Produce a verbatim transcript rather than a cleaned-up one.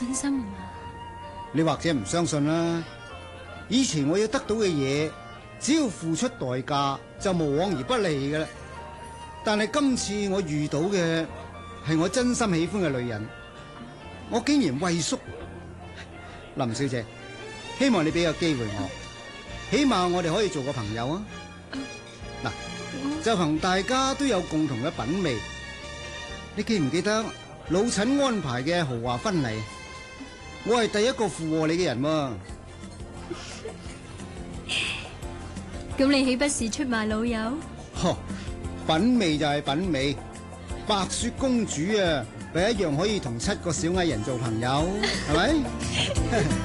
信心啊嘛？ 你或者唔相信啦。以前我要得到嘅嘢，只要付出代價就無往而不利㗎啦。但係今次我遇到嘅係我真心喜歡嘅女人，我竟然畏縮。林小姐，希望你俾個機會我，起碼我哋可以做個朋友啊！嗱、啊，就憑大家都有共同嘅品味，你記唔記得老陳安排嘅豪華婚禮？我係第一個附和你嘅人喎。 咁你豈不是出賣老友？ 呵，品味就係品味，白雪公主啊，咪一樣可以同七個小矮人做朋友，係咪？